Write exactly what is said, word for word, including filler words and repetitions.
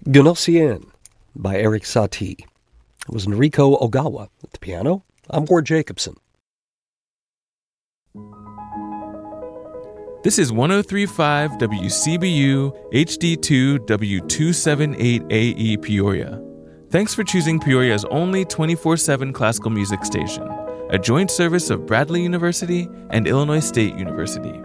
Gunosian by Eric Satie. It was Noriko Ogawa at the piano. I'm Ward Jacobson. This is one oh three point five W C B U H D two W two seventy-eight A E Peoria. Thanks for choosing Peoria's only twenty-four seven classical music station, a joint service of Bradley University and Illinois State University.